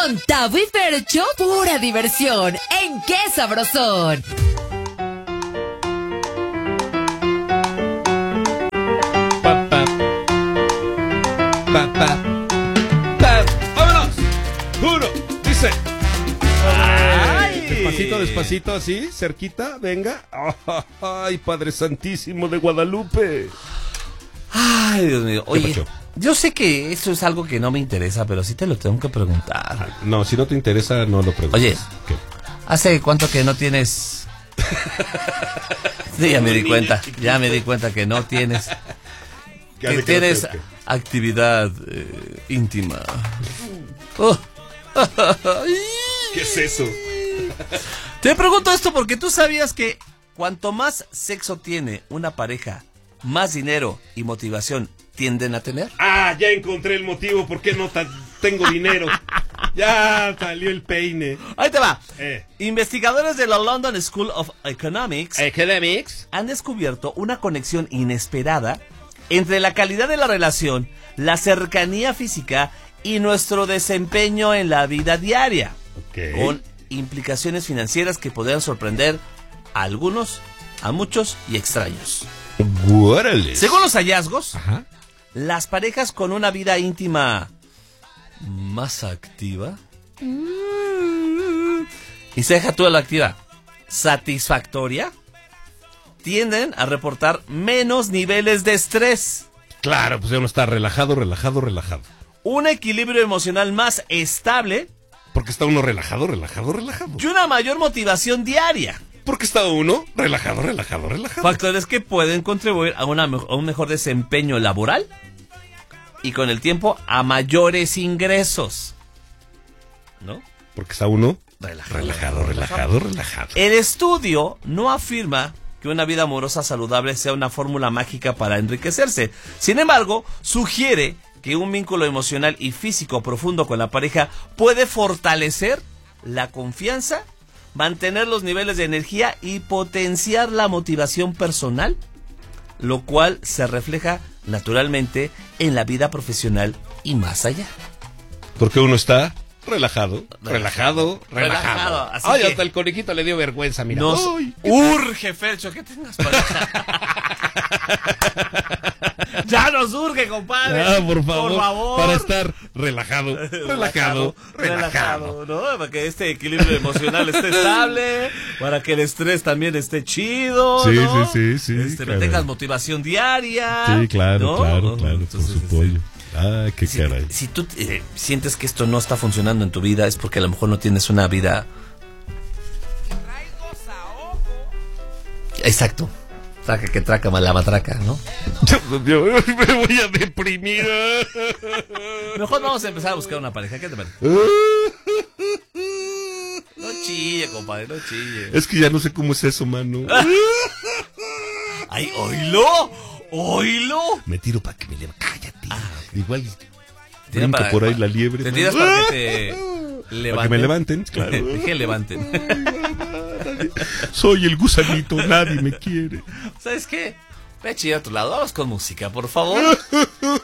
Con Tavo y Fercho, pura diversión. ¿En qué sabrosón? ¡Vámonos! ¡Uno! Dice. Despacito, despacito, así, cerquita, venga. ¡Ay, Padre Santísimo de Guadalupe! Ay, Dios mío. Oye, pasó? yo sé que eso es algo que no me interesa, pero sí te lo tengo que preguntar. No, si no te interesa, no lo preguntes. Oye, ¿qué? ¿hace cuánto que no tienes? Sí, ya me di cuenta que no tienes. Que tienes actividad íntima. Oh. ¿Qué es eso? Te pregunto esto porque tú sabías que cuanto más sexo tiene una pareja, más dinero y motivación tienden a tener. Ah, ya encontré el motivo por qué no tengo dinero. Ya salió el peine. Ahí te va. Investigadores de la London School of Economics han descubierto una conexión inesperada entre la calidad de la relación, la cercanía física y nuestro desempeño en la vida diaria, con implicaciones financieras que podrían sorprender a algunos, a muchos y extraños. ¡Guárales! Según los hallazgos, las parejas con una vida íntima más activa, y se deja toda la activa, satisfactoria, tienden a reportar menos niveles de estrés. Claro, pues ya uno está relajado. Un equilibrio emocional más estable. Porque está uno relajado. Y una mayor motivación diaria. Porque está uno relajado. Factores que pueden contribuir a un mejor desempeño laboral y con el tiempo a mayores ingresos. ¿No? Porque está uno relajado. relajado. El estudio no afirma que una vida amorosa saludable sea una fórmula mágica para enriquecerse. Sin embargo, sugiere que un vínculo emocional y físico profundo con la pareja puede fortalecer la confianza, mantener los niveles de energía y potenciar la motivación personal, lo cual se refleja naturalmente en la vida profesional y más allá. Porque uno está relajado. Así Ay, que hasta el conejito le dio vergüenza, mira. nos Ay, urge, Fercho, que tengas pareja. Ya nos urge, compadre. Ah, por favor. Para estar relajado. ¿No? Para que este equilibrio emocional esté estable, para que el estrés también esté chido, Sí, ¿no? sí. Me tengas motivación diaria. Sí, claro, ¿no? por Entonces, su pollo. Ah, qué caray. Si tú sientes que esto no está funcionando en tu vida, es porque a lo mejor no tienes una vida. Exacto. Traca que traca, la matraca, ¿no? Yo me voy a deprimir. Mejor vamos a empezar a buscar una pareja. ¿Qué te parece? No chille, compadre, no chille. Es que ya no sé cómo es eso, mano. ¡Ay, oílo! Me tiro para que me levante. Cállate. Igual Tira brinco por ahí la liebre. Te tiras para que te levanten. Para que me levanten, claro. Que levanten. Soy el gusanito, nadie me quiere. ¿Sabes qué? Ve a chillar a tu lado. Vamos con música, por favor.